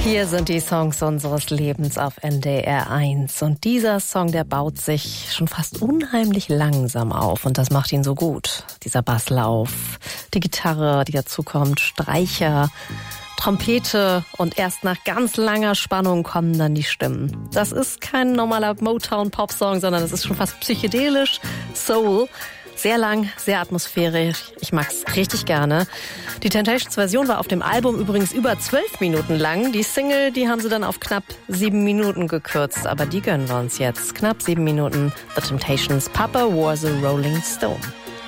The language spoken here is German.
Hier sind die Songs unseres Lebens auf NDR 1. Und dieser Song, der baut sich schon fast unheimlich langsam auf. Und das macht ihn so gut. Dieser Basslauf, die Gitarre, die dazukommt, Streicher, Trompete und erst nach ganz langer Spannung kommen dann die Stimmen. Das ist kein normaler Motown-Pop-Song, sondern es ist schon fast psychedelisch, Soul. Sehr lang, sehr atmosphärisch. Ich mag's richtig gerne. Die Temptations-Version war auf dem Album übrigens über 12 Minuten lang. Die Single, die haben sie dann auf knapp 7 Minuten gekürzt. Aber die gönnen wir uns jetzt. Knapp 7 Minuten. The Temptations, Papa Was a Rolling Stone.